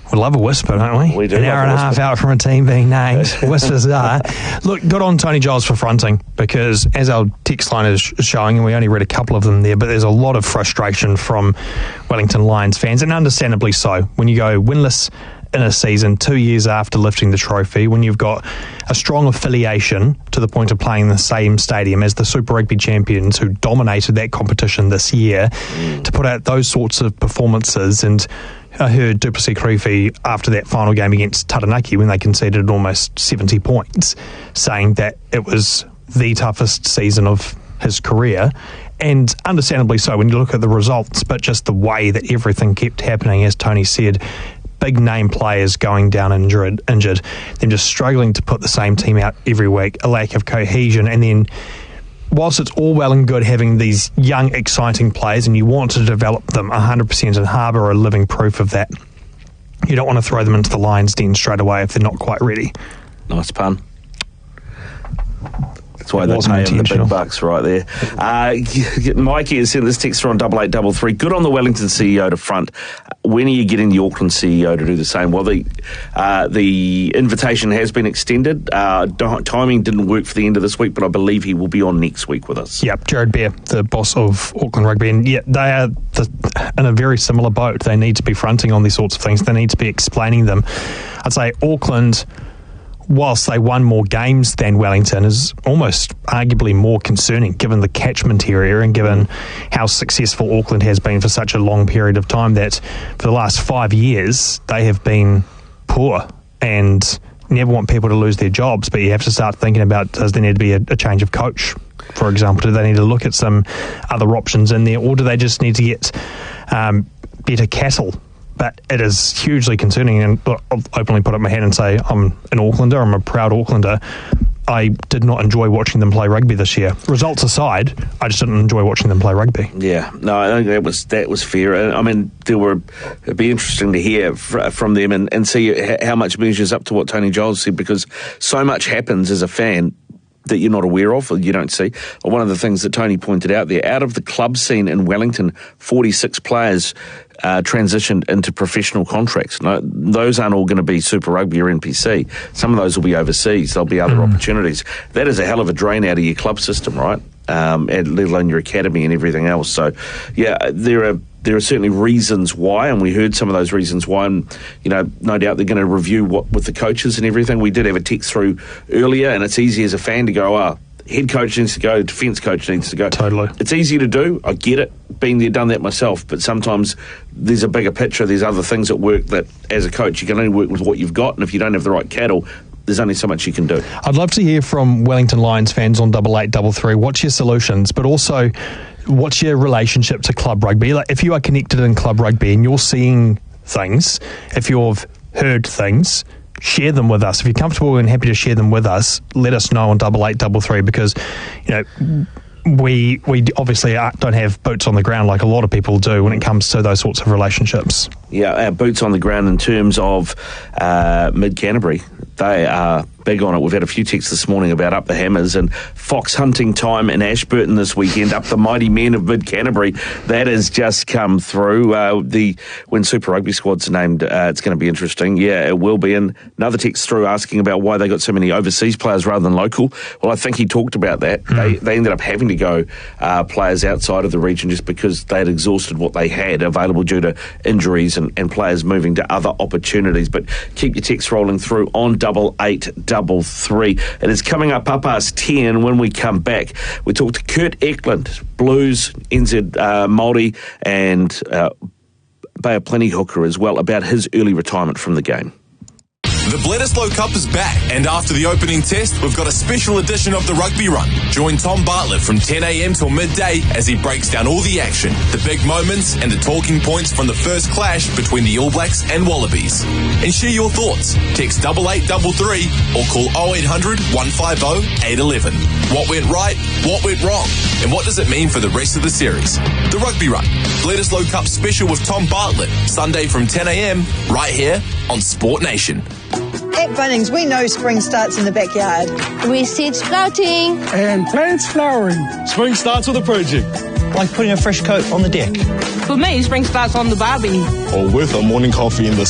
We love a whisper, don't we? We do. An hour and a half out from a team being named. Whispers are. Look, good on Tony Giles for fronting, because as our text line is showing, and we only read a couple of them there, but there's a lot of frustration from Wellington Lions fans, and understandably so. When you go winless in a season 2 years after lifting the trophy, when you've got a strong affiliation to the point of playing in the same stadium as the Super Rugby champions who dominated that competition this year, to put out those sorts of performances. And I heard Duplessis Krifi after that final game against Taranaki, when they conceded almost 70 points, saying that it was the toughest season of his career. And understandably so when you look at the results, but just the way that everything kept happening, as Tony said, big name players going down injured, them just struggling to put the same team out every week, a lack of cohesion. And then whilst it's all well and good having these young, exciting players and you want to develop them 100%, and Harbour are living proof of that, you don't want to throw them into the Lions' den straight away if they're not quite ready. Nice pun. That's why they pay him the big bucks right there. Mikey has sent this text on 8833. Good on the Wellington CEO to front. When are you getting the Auckland CEO to do the same? Well, the invitation has been extended. Timing didn't work for the end of this week, but I believe he will be on next week with us. Yep, Jared Bear, the boss of Auckland Rugby. And yeah, they are in a very similar boat. They need to be fronting on these sorts of things. They need to be explaining them. I'd say Auckland, whilst they won more games than Wellington, is almost arguably more concerning given the catchment area and given how successful Auckland has been for such a long period of time, that for the last 5 years they have been poor. And never want people to lose their jobs, but you have to start thinking about, does there need to be a change of coach, for example? Do they need to look at some other options in there, or do they just need to get better cattle? But it is hugely concerning, and I'll openly put up my hand and say I'm an Aucklander, I'm a proud Aucklander. I did not enjoy watching them play rugby this year. Results aside, I just didn't enjoy watching them play rugby. Yeah, no, I think that was fair. I mean, it'd be interesting to hear from them and see how much measures up to what Tony Giles said, because so much happens as a fan that you're not aware of or you don't see. One of the things that Tony pointed out there, out of the club scene in Wellington, 46 players transitioned into professional contracts. No, those aren't all going to be Super Rugby or NPC. Some of those will be overseas. There'll be other opportunities. That is a hell of a drain out of your club system, right? Let alone your academy and everything else. So, yeah, there are certainly reasons why, and we heard some of those reasons why, and, no doubt they're going to review with the coaches and everything. We did have a text through earlier, and it's easy as a fan to go, head coach needs to go, defence coach needs to go. Totally. It's easy to do. I get it. Been there, done that myself. But sometimes there's a bigger picture. There's other things at work that, as a coach, you can only work with what you've got. And if you don't have the right cattle, there's only so much you can do. I'd love to hear from Wellington Lions fans on 8833. What's your solutions? But also, what's your relationship to club rugby? Like, if you are connected in club rugby and you're seeing things, if you've heard things, share them with us. If you're comfortable and happy to share them with us, let us know on 8833, because we obviously don't have boots on the ground like a lot of people do when it comes to those sorts of relationships. Yeah, our boots on the ground in terms of Mid-Canterbury, they are big on it. We've had a few texts this morning about Up the Hammers and fox hunting time in Ashburton this weekend. Up the mighty men of Mid-Canterbury. That has just come through. When Super Rugby squad's named, it's going to be interesting. Yeah, it will be. And another text through asking about why they got so many overseas players rather than local. Well, I think he talked about that. They ended up having to go players outside of the region just because they had exhausted what they had available due to injuries and players moving to other opportunities. But keep your texts rolling through on 8833. It is coming up past 10. When we come back, we talk to Kurt Eklund, Blues, NZ Māori, and Bay of Plenty hooker as well, about his early retirement from the game. The Bledisloe Cup is back, and after the opening test, we've got a special edition of the Rugby Run. Join Tom Bartlett from 10 a.m. till midday as he breaks down all the action, the big moments, and the talking points from the first clash between the All Blacks and Wallabies. And share your thoughts. Text 8833 or call 0800 150 811. What went right? What went wrong? And what does it mean for the rest of the series? The Rugby Run, Bledisloe Cup special with Tom Bartlett, Sunday from 10 a.m. right here on Sport Nation. At Bunnings, we know spring starts in the backyard. We seed sprouting. And plants flowering. Spring starts with a project. Like putting a fresh coat on the deck. For me, spring starts on the barbie. Or with a morning coffee in the